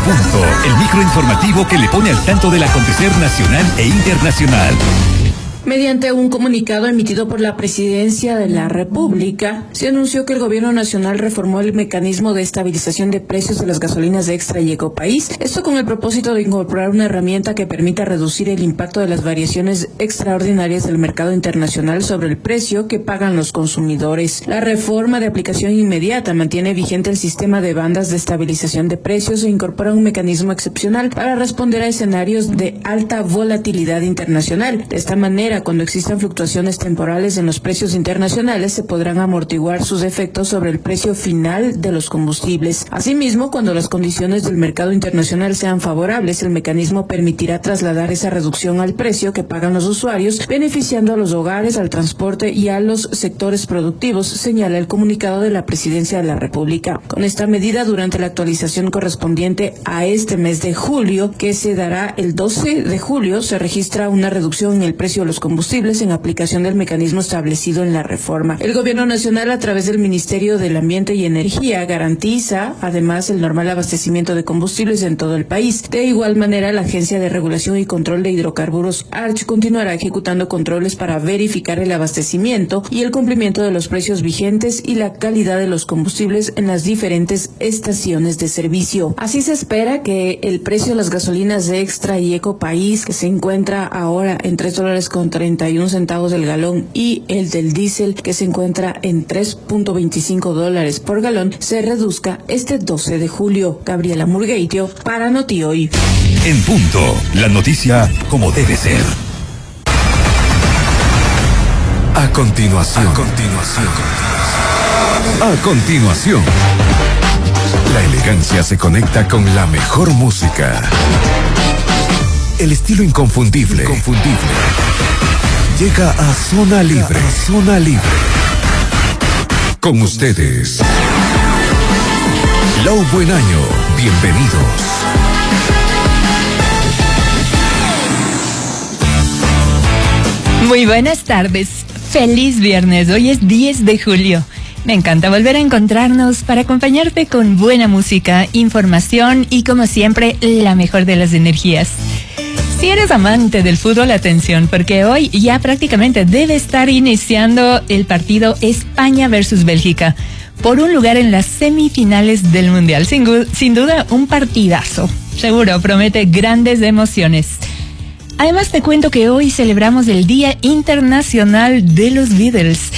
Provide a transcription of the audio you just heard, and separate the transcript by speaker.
Speaker 1: Punto, el microinformativo que le pone al tanto del acontecer nacional e internacional.
Speaker 2: Mediante un comunicado emitido por la Presidencia de la República, se anunció que el Gobierno Nacional reformó el mecanismo de estabilización de precios de las gasolinas de Extra y Ecopaís, esto con el propósito de incorporar una herramienta que permita reducir el impacto de las variaciones extraordinarias del mercado internacional sobre el precio que pagan los consumidores. La reforma de aplicación inmediata mantiene vigente el sistema de bandas de estabilización de precios e incorpora un mecanismo excepcional para responder a escenarios de alta volatilidad internacional. De esta manera, cuando existan fluctuaciones temporales en los precios internacionales, se podrán amortiguar sus efectos sobre el precio final de los combustibles. Asimismo, cuando las condiciones del mercado internacional sean favorables, el mecanismo permitirá trasladar esa reducción al precio que pagan los usuarios, beneficiando a los hogares, al transporte y a los sectores productivos, señala el comunicado de la Presidencia de la República. Con esta medida, durante la actualización correspondiente a este mes de julio, que se dará el 12 de julio, se registra una reducción en el precio de los combustibles en aplicación del mecanismo establecido en la reforma. El Gobierno Nacional, a través del Ministerio del Ambiente y Energía, garantiza además el normal abastecimiento de combustibles en todo el país. De igual manera, la Agencia de Regulación y Control de Hidrocarburos, ARCH, continuará ejecutando controles para verificar el abastecimiento y el cumplimiento de los precios vigentes y la calidad de los combustibles en las diferentes estaciones de servicio. Así se espera que el precio de las gasolinas de Extra y Ecopaís, que se encuentra ahora en $3.31 el galón, y el del diésel, que se encuentra en $3.25 por galón, se reduzca este 12 de julio. Gabriela Murgueitio para Noti Hoy.
Speaker 1: En punto, la noticia como debe ser. A continuación. La elegancia se conecta con la mejor música. El estilo inconfundible. Llega a Zona Libre. Con ustedes, Lau Buen Año. Bienvenidos.
Speaker 3: Muy buenas tardes. Feliz viernes. Hoy es 10 de julio. Me encanta volver a encontrarnos para acompañarte con buena música, información y, como siempre, la mejor de las energías. Si eres amante del fútbol, atención, porque hoy ya prácticamente debe estar iniciando el partido España versus Bélgica por un lugar en las semifinales del Mundial. Sin duda, un partidazo. Seguro, promete grandes emociones. Además, te cuento que hoy celebramos el Día Internacional de los Beatles.